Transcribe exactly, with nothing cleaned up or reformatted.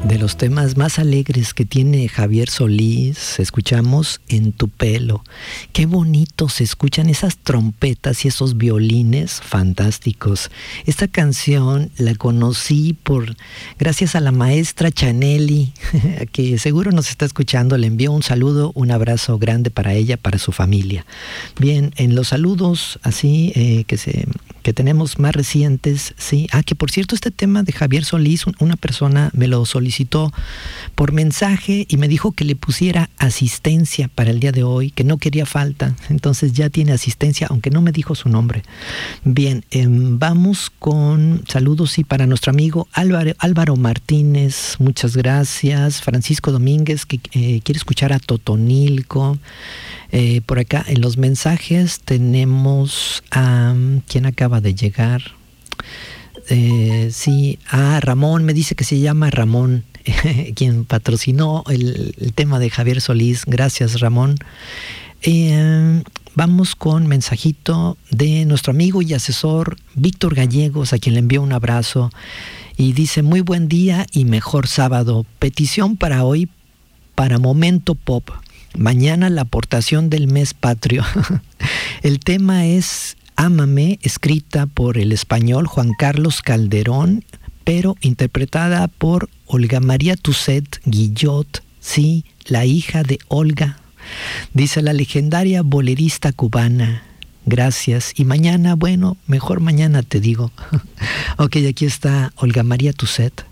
De los temas más alegres que tiene Javier Solís, escuchamos En tu pelo. Qué bonito se escuchan esas trompetas y esos violines fantásticos. Esta canción la conocí por gracias a la maestra Chanelli, que seguro nos está escuchando. Le envío un saludo, un abrazo grande para ella, para su familia. Bien, en los saludos así eh, que se que tenemos más recientes, sí. Ah, que por cierto, este tema de Javier Solís, una persona me lo solicitó por mensaje y me dijo que le pusiera asistencia para el día de hoy, que no quería falta. Entonces ya tiene asistencia, aunque no me dijo su nombre. Bien, eh, vamos con saludos, sí, para nuestro amigo Álvaro, Álvaro Martínez, muchas gracias. Francisco Domínguez, que eh, quiere escuchar a Totonilco. Eh, por acá en los mensajes tenemos a quien acaba de llegar. Eh, sí, a Ramón, me dice que se llama Ramón, quien patrocinó el, el tema de Javier Solís. Gracias, Ramón. Eh, vamos con mensajito de nuestro amigo y asesor Víctor Gallegos, a quien le envío un abrazo. Y dice: muy buen día y mejor sábado. Petición para hoy, para Momento Pop. Mañana la aportación del mes patrio. El tema es Ámame, escrita por el español Juan Carlos Calderón, pero interpretada por Olga María Tuset Guillot, sí, la hija de Olga. Dice la legendaria bolerista cubana. Gracias. Y mañana, bueno, mejor mañana te digo. Ok, aquí está Olga María Tuset.